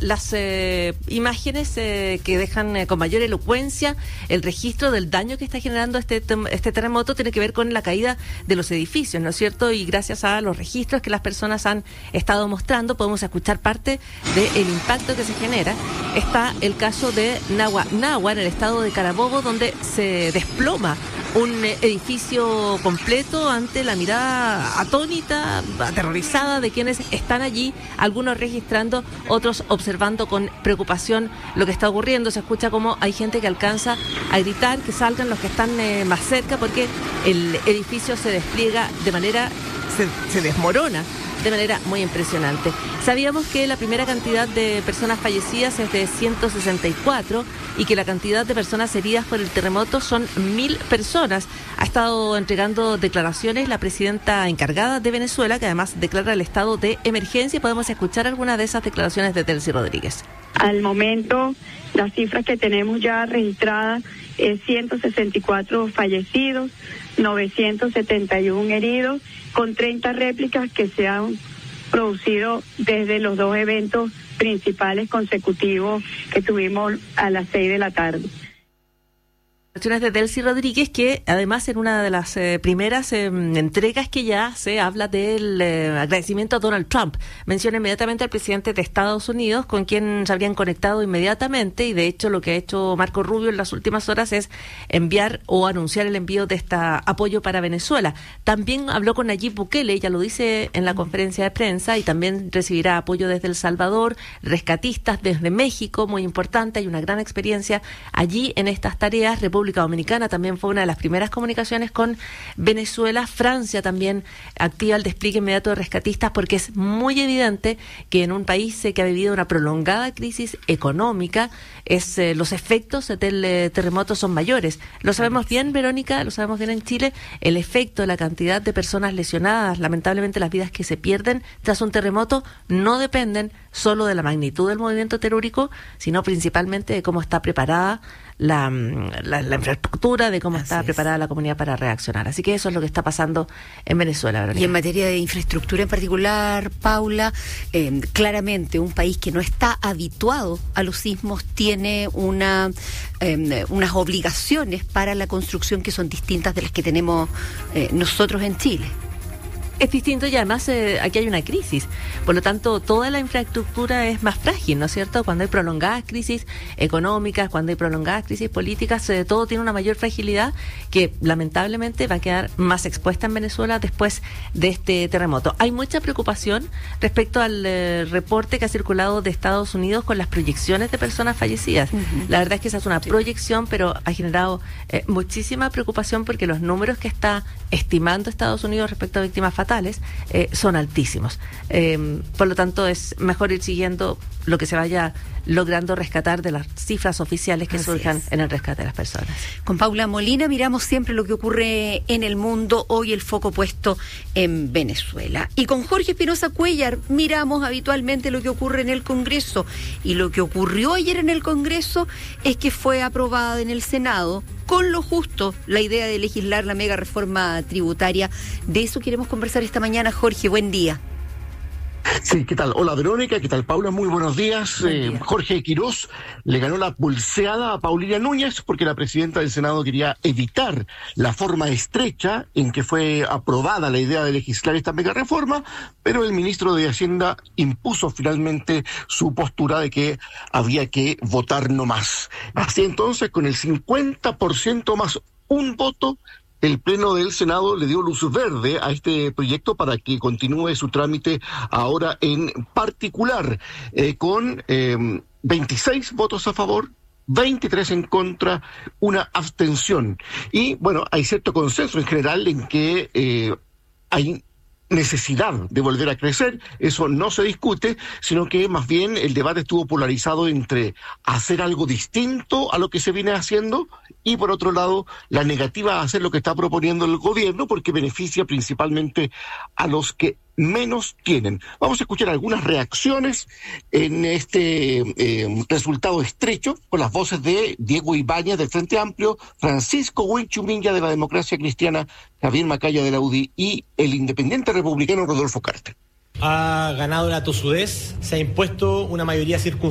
las imágenes que dejan con mayor elocuencia el registro del daño que está generando este terremoto tiene que ver con la caída de los edificios, ¿no es cierto? Y gracias a los registros que las personas han estado mostrando, podemos escuchar parte del impacto que se genera. Está el caso de Nahua, en el estado de Carabobo, donde se desploma un edificio completo ante la mirada atónita, aterrorizada de quienes están allí, algunos registrando, otros observando con preocupación lo que está ocurriendo. Se escucha como hay gente que alcanza a gritar que salgan los que están más cerca, porque el edificio se despliega de manera, se desmorona de manera muy impresionante. Sabíamos que la primera cantidad de personas fallecidas es de 164 y que la cantidad de personas heridas por el terremoto son 1.000 personas. Ha estado entregando declaraciones la presidenta encargada de Venezuela, que además declara el estado de emergencia. Podemos escuchar algunas de esas declaraciones de Delcy Rodríguez. Al momento, las cifras que tenemos ya registradas es 164 fallecidos, 971 heridos, con 30 réplicas que se han producido desde los dos eventos principales consecutivos que tuvimos a las 6 de la tarde. De Delcy Rodríguez, que además en una de las primeras entregas que ya se habla del agradecimiento a Donald Trump. Menciona inmediatamente al presidente de Estados Unidos, con quien se habrían conectado inmediatamente, y de hecho lo que ha hecho Marco Rubio en las últimas horas es enviar o anunciar el envío de este apoyo para Venezuela. También habló con Nayib Bukele, ya lo dice en la conferencia de prensa, y también recibirá apoyo desde El Salvador, rescatistas desde México, muy importante, hay una gran experiencia allí en estas tareas. República Dominicana también fue una de las primeras comunicaciones con Venezuela. Francia también activa el despliegue inmediato de rescatistas, porque es muy evidente que en un país que ha vivido una prolongada crisis económica, los efectos del terremoto son mayores. Lo sabemos bien, Verónica, lo sabemos bien en Chile, el efecto, la cantidad de personas lesionadas, lamentablemente las vidas que se pierden tras un terremoto no dependen solo de la magnitud del movimiento telúrico, sino principalmente de cómo está preparada la infraestructura, de cómo está preparada la comunidad para reaccionar. Así que eso es lo que está pasando en Venezuela, Verónica. Y en materia de infraestructura en particular, Paula, claramente un país que no está habituado a los sismos tiene unas obligaciones para la construcción que son distintas de las que tenemos nosotros en Chile. Es distinto, y además aquí hay una crisis, por lo tanto toda la infraestructura es más frágil, ¿no es cierto? Cuando hay prolongadas crisis económicas, cuando hay prolongadas crisis políticas, todo tiene una mayor fragilidad que lamentablemente va a quedar más expuesta en Venezuela después de este terremoto. Hay mucha preocupación respecto al reporte que ha circulado de Estados Unidos con las proyecciones de personas fallecidas. La verdad es que esa es una proyección, pero ha generado muchísima preocupación, porque los números que está estimando Estados Unidos respecto a víctimas fatales son altísimos. Por lo tanto, es mejor ir siguiendo lo que se vaya logrando rescatar de las cifras oficiales que surjan en el rescate de las personas. Con Paula Molina miramos siempre lo que ocurre en el mundo, hoy el foco puesto en Venezuela. Y con Jorge Espinosa Cuéllar miramos habitualmente lo que ocurre en el Congreso. Y lo que ocurrió ayer en el Congreso es que fue aprobada en el Senado, con lo justo, la idea de legislar la mega reforma tributaria. De eso queremos conversar esta mañana. Jorge, buen día. Sí, ¿qué tal? Hola, Verónica, ¿qué tal, Paula? Muy buenos días. Jorge Quirós le ganó la pulseada a Paulina Núñez, porque la presidenta del Senado quería evitar la forma estrecha en que fue aprobada la idea de legislar esta mega reforma, pero el ministro de Hacienda impuso finalmente su postura de que había que votar no más. Así entonces, con el 50% más un voto, el Pleno del Senado le dio luz verde a este proyecto para que continúe su trámite ahora en particular, con 26 votos a favor, 23 en contra, una abstención. Y bueno, hay cierto consenso en general en que hay necesidad de volver a crecer, eso no se discute, sino que más bien el debate estuvo polarizado entre hacer algo distinto a lo que se viene haciendo y por otro lado la negativa a hacer lo que está proponiendo el gobierno, porque beneficia principalmente a los que menos tienen. Vamos a escuchar algunas reacciones en este resultado estrecho, con las voces de Diego Ibáñez del Frente Amplio, Francisco Huinchumilla de la Democracia Cristiana, Javier Macaya de la UDI y el independiente republicano Rodolfo Carter. Ha ganado la tosudez, se ha impuesto una mayoría circunstancial